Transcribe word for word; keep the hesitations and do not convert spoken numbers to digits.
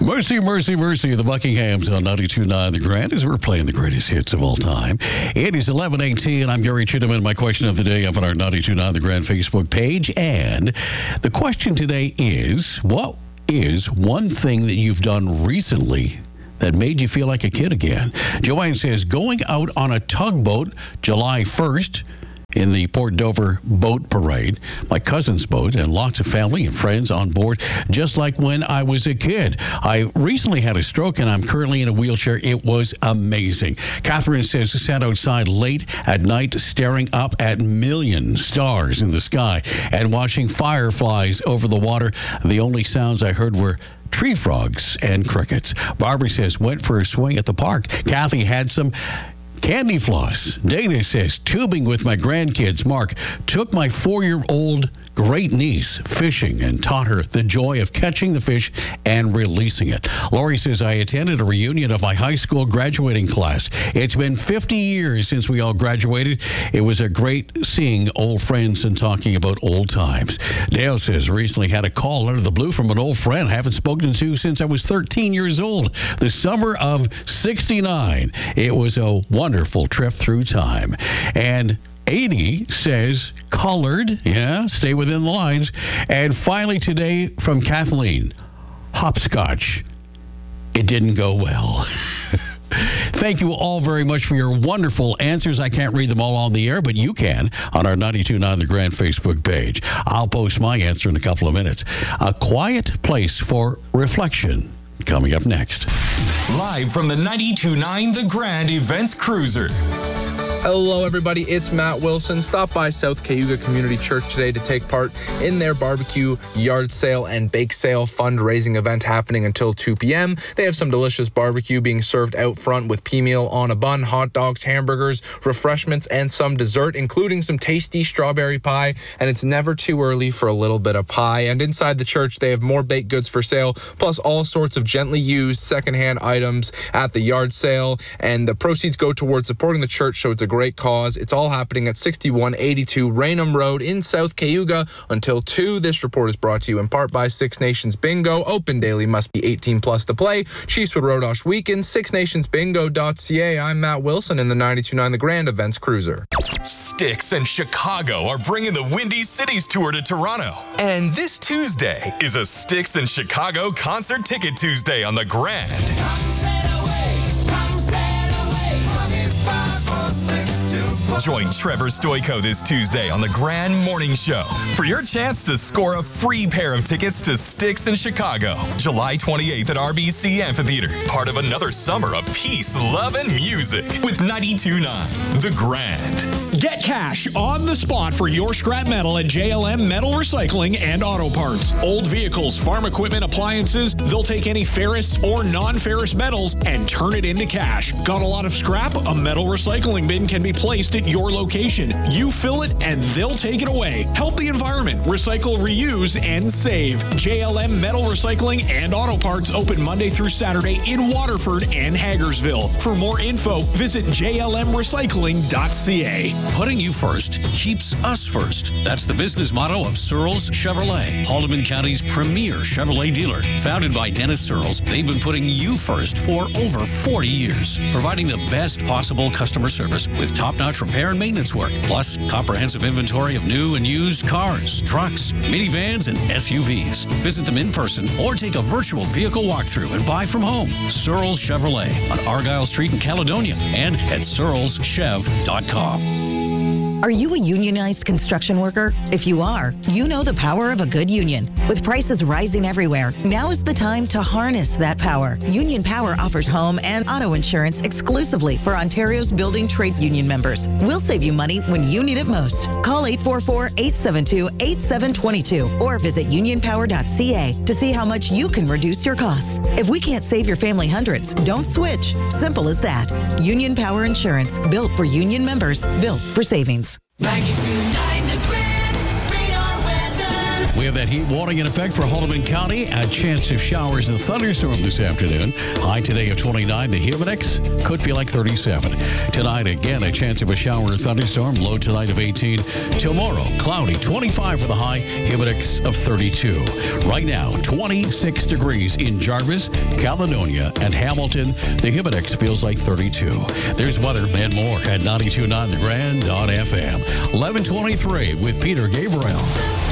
Mercy, mercy, mercy. The Buckinghams on ninety-two point nine The Grand as we're playing the greatest hits of all time. It is eleven eighteen. I'm Gary Chittiman. My question of the day up on our ninety-two point nine The Grand Facebook page. And the question today is, what is one thing that you've done recently that made you feel like a kid again? Joanne says, going out on a tugboat July first in the Port Dover boat parade, my cousin's boat, and lots of family and friends on board, just like when I was a kid. I recently had a stroke and I'm currently in a wheelchair. It was amazing. Catherine says, sat outside late at night staring up at million stars in the sky and watching fireflies over the water. The only sounds I heard were tree frogs and crickets. Barbara says, went for a swing at the park. Kathy had some candy floss. Dana says, tubing with my grandkids. Mark took my four-year-old great niece fishing and taught her the joy of catching the fish and releasing it. Lori says, I attended a reunion of my high school graduating class. It's been fifty years since we all graduated. It was a great seeing old friends and talking about old times. Dale says, recently had a call out of the blue from an old friend I haven't spoken to since I was thirteen years old. The summer of sixty-nine. It was a wonderful trip through time. And eighty says, colored, yeah, stay within the lines. And finally today from Kathleen, hopscotch. It didn't go well. Thank you all very much for your wonderful answers. I can't read them all on the air, but you can on our ninety-two point nine The Grand Facebook page. I'll post my answer in a couple of minutes. A quiet place for reflection coming up next. Live from the ninety-two point nine The Grand Events Cruiser. Hello, everybody. It's Matt Wilson. Stop by South Cayuga Community Church today to take part in their barbecue, yard sale, and bake sale fundraising event happening until two p.m. They have some delicious barbecue being served out front with pea meal on a bun, hot dogs, hamburgers, refreshments, and some dessert, including some tasty strawberry pie. And it's never too early for a little bit of pie. And inside the church, they have more baked goods for sale, plus all sorts of gently used secondhand items at the yard sale. And the proceeds go towards supporting the church, so it's a great cause. It's all happening at sixty-one eighty-two Raynham Road in South Cayuga until two. This report is brought to you in part by Six Nations Bingo. Open daily, must be eighteen plus to play. Chiefswood Rodosh Weekend, six nations bingo dot c a. I'm Matt Wilson in the ninety-two point nine The Grand Events Cruiser. Styx and Chicago are bringing the Windy Cities Tour to Toronto. And this Tuesday is a Styx and Chicago Concert Ticket Tuesday on The Grand. Join Trevor Stoyko this Tuesday on The Grand Morning Show for your chance to score a free pair of tickets to Styx in Chicago, July twenty-eighth at R B C Amphitheater. Part of another summer of peace, love, and music with ninety-two point nine The Grand. Get cash on the spot for your scrap metal at J L M Metal Recycling and Auto Parts. Old vehicles, farm equipment, appliances, they'll take any ferrous or non-ferrous metals and turn it into cash. Got a lot of scrap? A metal recycling bin can be placed at your location. You fill it and they'll take it away. Help the environment. Recycle, reuse, and save. J L M Metal Recycling and Auto Parts open Monday through Saturday in Waterford and Hagersville. For more info, visit j l m recycling dot c a. Putting you first keeps us first. That's the business motto of Searles Chevrolet, Haldeman County's premier Chevrolet dealer. Founded by Dennis Searles, they've been putting you first for over forty years, providing the best possible customer service with top-notch repair and maintenance work, plus comprehensive inventory of new and used cars, trucks, minivans, and S U Vs. Visit them in person or take a virtual vehicle walkthrough and buy from home. Searles Chevrolet on Argyle Street in Caledonia and at searles chev dot com. Are you a unionized construction worker? If you are, you know the power of a good union. With prices rising everywhere, now is the time to harness that power. Union Power offers home and auto insurance exclusively for Ontario's building trades union members. We'll save you money when you need it most. Call eight four four, eight seven two, eight seven two two or visit union power dot c a to see how much you can reduce your costs. If we can't save your family hundreds, don't switch. Simple as that. Union Power Insurance, built for union members, built for savings. We have With that heat warning in effect for Haldeman County, a chance of showers and thunderstorm this afternoon. High today of twenty-nine. The humidix could feel like thirty-seven. Tonight, again, a chance of a shower or thunderstorm. Low tonight of eighteen. Tomorrow, cloudy, twenty-five for the high. Humidix of thirty-two. Right now, twenty-six degrees in Jarvis, Caledonia, and Hamilton. The humidix feels like thirty-two. There's weather and more at ninety-two point nine The Grand on F M. eleven twenty-three with Peter Gabriel.